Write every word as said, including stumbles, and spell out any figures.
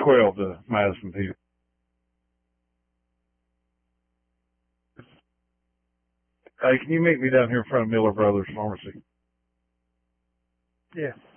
twelve to Madison P. Hey, can you meet me down here in front of Miller Brothers Pharmacy? Yeah.